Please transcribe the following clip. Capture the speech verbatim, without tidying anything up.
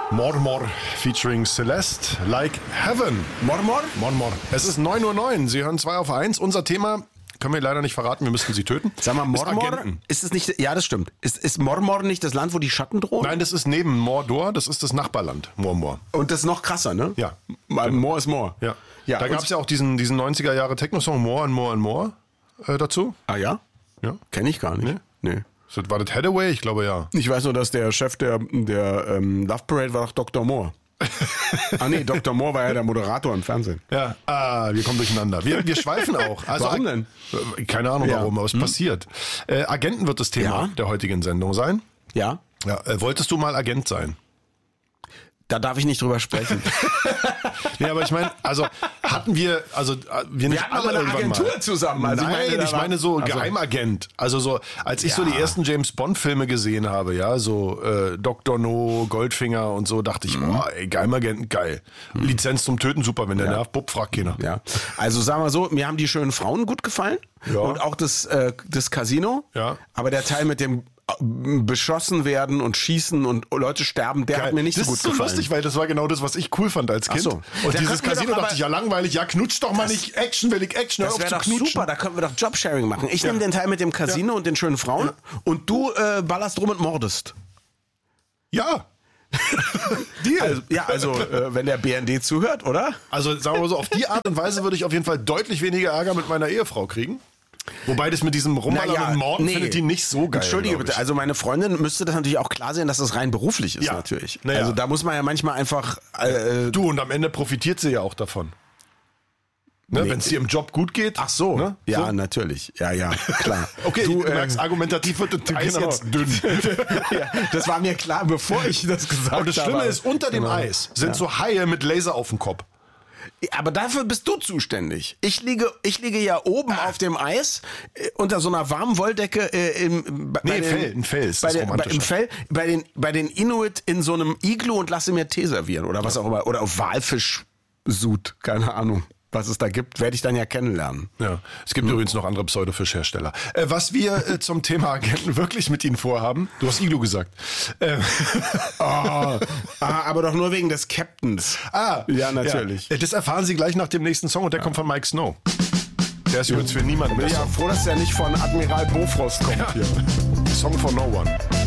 Mormor featuring Celeste, Like Heaven. Mormor? Mormor. Es ist neun Uhr neun, Sie hören zwei auf eins. Unser Thema können wir leider nicht verraten, wir müssten Sie töten. Sag mal, Mormor? Ist es nicht, ja, das stimmt. Ist, ist Mormor nicht das Land, wo die Schatten drohen? Nein, das ist neben Mordor, das ist das Nachbarland, Mormor. Und das ist noch krasser, ne? Ja. Genau. More is more. Ja. ja Da gab es ja auch diesen, diesen neunziger Jahre Techno-Song More and More and More äh, dazu. Ah ja? Ja. Kenn ich gar nicht. Nee? Nee. So, war das Hathaway? Ich glaube ja. Ich weiß nur, dass der Chef der, der ähm, Love Parade war doch Doktor Moore. Ah nee, Doktor Moore war ja der Moderator im Fernsehen. Ja, ah, wir kommen durcheinander. Wir, wir schweifen auch. Also, warum denn? Keine Ahnung Ja. warum, aber es Hm. passiert. Äh, Agenten wird das Thema Ja. der heutigen Sendung sein. Ja? Ja, äh, wolltest du mal Agent sein? Da darf ich nicht drüber sprechen. Nee, aber ich meine, also hatten wir, also äh, wir nicht hatten alle aber eine irgendwann Agentur mal. zusammen. Also ich Nein, meine, da ich war- meine so also- Geheimagent. Also so, als ich so Ja. die ersten James Bond Filme gesehen habe, ja, so äh, Doktor No, Goldfinger und so, dachte ich, Mhm. boah, ey, Geheimagenten, geil. Lizenz zum Töten, super, wenn der Ja. nervt, Bub, fragt keiner. Ja. Also sagen wir so, mir haben die schönen Frauen gut gefallen. Ja. Und auch das, äh, das Casino. Ja. Aber der Teil mit dem äh, beschossen werden und schießen und Leute sterben, der Geil. hat mir nicht das so gut ist so gefallen. lustig, weil das war genau das, was ich cool fand als Ach Kind. so. Und Da dieses könnten wir Casino doch dachte aber- ich, ja langweilig, ja knutsch doch mal Das- nicht, Action will ich Action, hör Das auf wäre zu doch knutschen. super, da könnten wir doch Jobsharing machen. Ich Ja. nehme den Teil mit dem Casino Ja. und den schönen Frauen und du äh, ballerst rum und mordest. Ja. Deal. Also, ja, also äh, wenn der B N D zuhört, oder? Also sagen wir mal so, auf die Art und Weise würde ich auf jeden Fall deutlich weniger Ärger mit meiner Ehefrau kriegen. Wobei das mit diesem Rumballern Naja, und Morden nee. findet die nicht so geil. Entschuldige glaub ich. bitte, also meine Freundin müsste das natürlich auch klar sehen, dass das rein beruflich ist Ja. natürlich. Naja. Also da muss man ja manchmal einfach... Äh, Du, und am Ende profitiert sie ja auch davon. Ne, Nee. wenn es dir im Job gut geht. Ach so, Ne? ja, So. natürlich. Ja, ja, klar. Okay, du, du äh, merkst, argumentativ wird das Eis genau. jetzt dünn. ja, das war mir klar, bevor ich das gesagt habe. Und das Schlimme ist, unter dem Genau. Eis sind Ja. so Haie mit Laser auf dem Kopf. Aber dafür bist du zuständig. Ich liege, ich liege ja oben Ah. auf dem Eis äh, unter so einer warmen Wolldecke äh, im bei Nee, den, Fell, ein Fell ist bei das den, bei, im Romantische. Fell bei den bei den Inuit in so einem Iglu und lasse mir Tee servieren oder was auch immer oder auf Walfischsud, keine Ahnung. Was es da gibt, werde ich dann ja kennenlernen. Ja, es gibt übrigens noch andere Pseudofischhersteller. Äh, was wir äh, zum Thema Agenten wirklich mit Ihnen vorhaben, du hast Iglu gesagt. Äh, Oh, ah, aber doch nur wegen des Captains. ah, Ja, natürlich. Ja. Das erfahren Sie gleich nach dem nächsten Song und der kommt von Mike Snow. Der ist übrigens für niemanden Bin besser. ja froh, dass der nicht von Admiral Bofrost kommt Ja. hier. Song for No One.